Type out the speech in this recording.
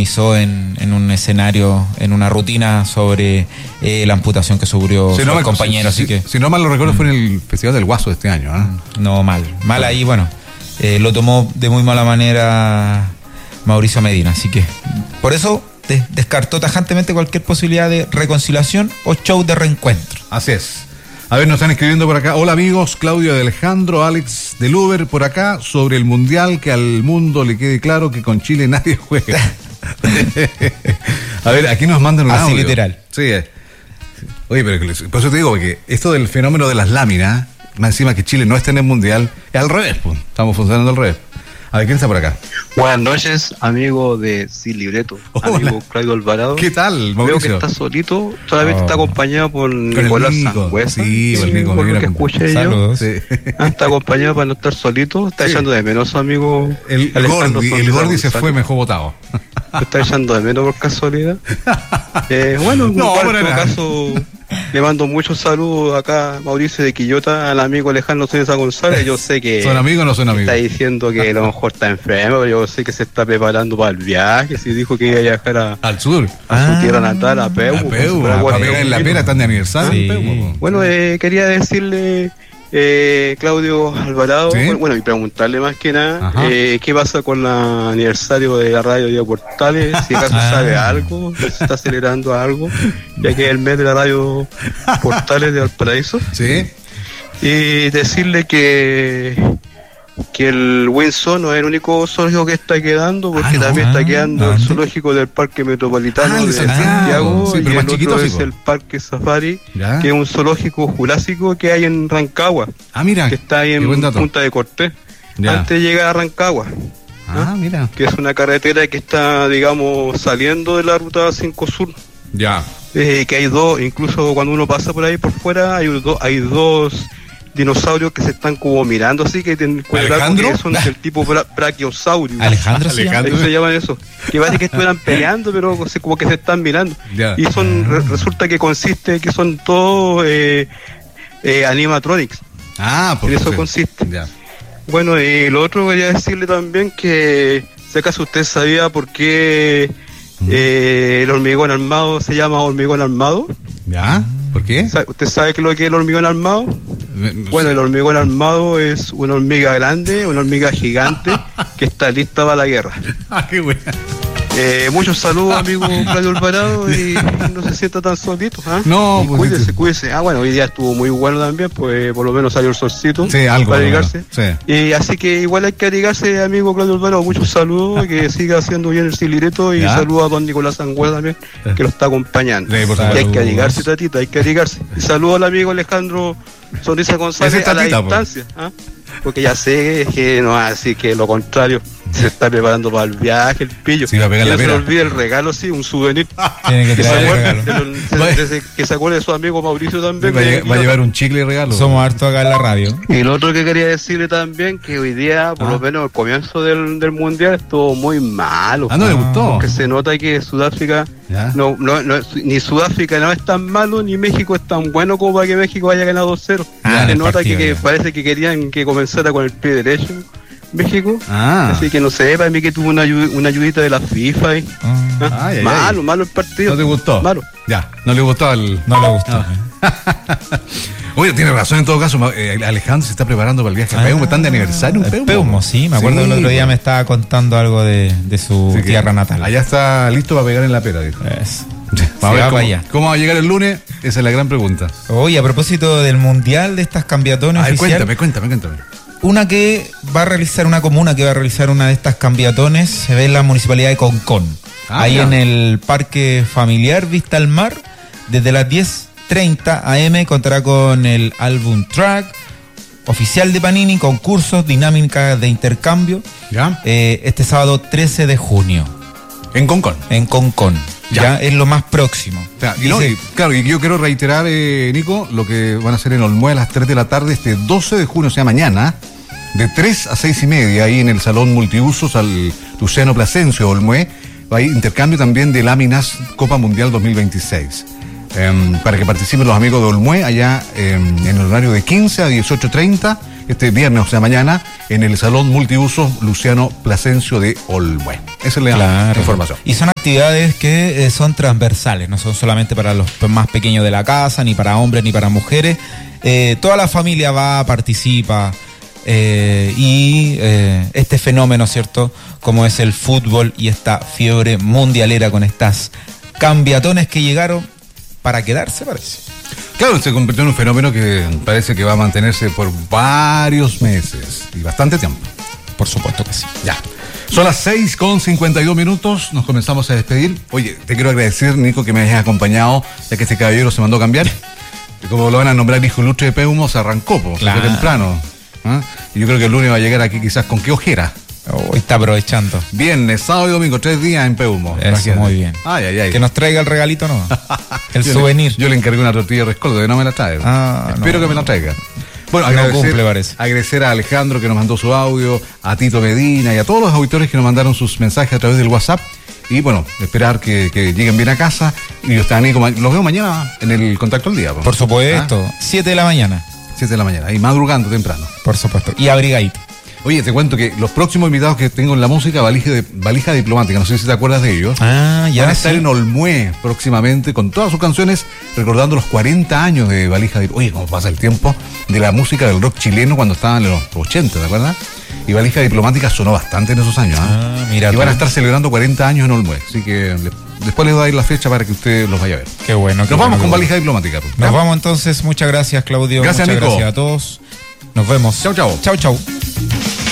en un escenario, en una rutina sobre la amputación que sufrió su compañero. Si no mal lo recuerdo, fue en el Festival del Guaso de este año. No, mal ahí, bueno, lo tomó de muy mala manera Mauricio Medina, así que por eso descartó tajantemente cualquier posibilidad de reconciliación o show de reencuentro. Así es. A ver, nos están escribiendo por acá. Hola amigos, Claudio de Alejandro, Alex del Uber por acá, sobre el Mundial, que al mundo le quede claro que con Chile nadie juega. A ver, aquí nos mandan un audio. Así literal. Sí. Oye, pero por eso te digo, que esto del fenómeno de las láminas, más encima que Chile no está en el Mundial, es al revés, pues. Estamos funcionando al revés. A ver, ¿quién está por acá? Buenas noches, amigo de Sin Libreto. Hola. Amigo Claudio Alvarado. ¿Qué tal, Mauricio? Veo que está solito, solamente está acompañado por Nicolás Sangüesa. Sí, el Nico. Por lo que escuché Saludos. yo. Sí. Está acompañado para no estar solito. Está echando de menos a su amigo el Gordi se fue mejor votado. Está echando de menos por casualidad. Bueno, en todo caso, le mando muchos saludos acá a Mauricio de Quillota, al amigo Alejandro Soñesa González. Yo sé que ¿son amigos o no son amigos? Está diciendo que a lo mejor está enfermo, pero yo sé que se está preparando para el viaje. Si dijo que iba a viajar al sur, a su tierra natal, a Peumo. Para pegar en la pera, están de aniversario. Sí. Bueno, quería decirle, Claudio Alvarado, ¿sí? Bueno, y preguntarle más que nada, ¿qué pasa con el aniversario de la radio Día Portales? Si acaso sabe algo, si se está acelerando algo, ya que es el mes de la radio Portales de Valparaíso. Sí. Y decirle que el Windsor no es el único zoológico que está quedando, porque también está quedando el zoológico del Parque Metropolitano de Santiago, sí, pero y más el chiquito, otro sí, es el Parque Safari, que es un zoológico jurásico que hay en Rancagua, mira, que está ahí en Punta de Cortés, antes de llegar a Rancagua. Mira. Que es una carretera que está, digamos, saliendo de la ruta 5 Sur. Ya. Que hay dos, incluso cuando uno pasa por ahí por fuera, hay dos dinosaurios que se están como mirando así, que tienen que son del tipo brachiosaurio. Alejandro se llaman eso, que parece que estuvieran peleando, pero como que se están mirando. Y resulta que consiste que son todos animatronics. Por eso consiste. Bueno, y lo otro quería decirle también que si acaso usted sabía por qué el hormigón armado se llama hormigón armado. ¿Por qué? ¿Usted sabe qué es lo que es el hormigón armado? Bueno, el hormigón armado es una hormiga grande, una hormiga gigante que está lista para la guerra. Qué buena. Muchos saludos, amigo Claudio Alvarado, y no se sienta tan solito. No, pues cuídese. Bueno, hoy día estuvo muy bueno también, pues por lo menos salió el solcito. Sí, algo. Para abrigarse. Sí. Y así que igual hay que abrigarse, amigo Claudio Alvarado. Muchos saludos, que siga haciendo bien el Silireto, y saludos a don Nicolás Sangüesa también, que lo está acompañando. Sí, y hay que abrigarse, tatita, hay que abrigarse. Y saludos al amigo Alejandro Sonrisa González a la distancia. Porque ya sé que no, así que lo contrario, se está preparando para el viaje, el pillo. Sí, va a pegar la pera. No se le olvide el regalo, sí, un souvenir. Tiene que traer el regalo. Que se acuerde de su amigo Mauricio también. Va a llevar un chicle de regalo. Somos hartos acá en la radio. Y lo otro que quería decirle también, que hoy día, por lo menos el comienzo del Mundial, estuvo muy malo. ¿No le gustó? Porque se nota que Sudáfrica, ni Sudáfrica no es tan malo, ni México es tan bueno como para que México haya ganado 2-0. Se nota que parece que querían que comenzara con el pie derecho México, así que no sé, para mí que tuvo una ayudita de la FIFA ahí. Malo el partido. ¿No te gustó? Malo. Ya, no le gustó No le gustó. Oye, tiene razón en todo caso, Alejandro se está preparando para el viaje a Peumo, están de aniversario en Peumo, sí, me acuerdo que el otro día me estaba contando algo de su tierra natal. Allá está listo para pegar en la pera, dijo. Vamos a ver cómo va a llegar el lunes, esa es la gran pregunta. Oye, a propósito del Mundial, de estas cambiatones oficiales. Cuéntame. Una comuna que va a realizar una de estas cambiatones se ve en la municipalidad de Concón. Ahí en el Parque Familiar Vista al Mar, desde las 10:30 am contará con el álbum track oficial de Panini, concursos, dinámicas de intercambio. Este sábado 13 de junio. En Concón. En Concón. Ya es lo más próximo. Y yo quiero reiterar, Nico, lo que van a hacer en Olmué a las 3 de la tarde, este 12 de junio, o sea, mañana, de 3 a 6:30, ahí en el Salón Multiusos al Luciano Plasencia, Olmué. Hay intercambio también de láminas Copa Mundial 2026. Para que participen los amigos de Olmué, allá en el horario de 15 a 18:30, este viernes, o sea, mañana, en el Salón Multiusos Luciano Plasencio de Olmué. Esa es la información. Y son actividades que son transversales, no son solamente para los más pequeños de la casa, ni para hombres, ni para mujeres. Toda la familia va, participa. Este fenómeno, ¿cierto? Como es el fútbol y esta fiebre mundialera con estas cambiatones que llegaron para quedarse, parece. Claro, se convirtió en un fenómeno que parece que va a mantenerse por varios meses y bastante tiempo. Por supuesto que sí. Ya. Son las 6:52, nos comenzamos a despedir. Oye, te quiero agradecer, Nico, que me hayas acompañado, ya que este caballero se mandó a cambiar. Y como lo van a nombrar hijo ilustre de Peumo, se arrancó, claro, temprano. ¿Ah? Y yo creo que el lunes va a llegar aquí quizás con qué ojera. Hoy está aprovechando. Viernes, sábado y domingo, 3 días en Peumo. Eso, muy bien. Ay. Que nos traiga el regalito, ¿no? El souvenir. Yo le encargué una tortilla de rescoldo, que no me la trae. Espero que me la traiga. Bueno, agradecer a Alejandro que nos mandó su audio, a Tito Medina y a todos los auditores que nos mandaron sus mensajes a través del WhatsApp. Y bueno, esperar que lleguen bien a casa. Y los veo mañana en el Contacto al Día. Por supuesto, 7 de la mañana. 7 de la mañana, y madrugando temprano. Por supuesto, y abrigadito. Oye, te cuento que los próximos invitados que tengo en la música, Valija Diplomática, no sé si te acuerdas de ellos. Ya. Van a estar en Olmué próximamente con todas sus canciones, recordando los 40 años de Valija Diplomática. Oye, cómo pasa el tiempo de la música del rock chileno cuando estaban en los 80, ¿te acuerdas? Y Valija Diplomática sonó bastante en esos años. Mira, y van a estar celebrando 40 años en Olmué, así que después les voy a ir la fecha para que usted los vaya a ver. Qué bueno. Nos vamos con Valija Diplomática. Nos vamos entonces, muchas gracias, Claudio. Gracias, muchas Nico. Gracias a todos. Nos vemos. Chau. Chau.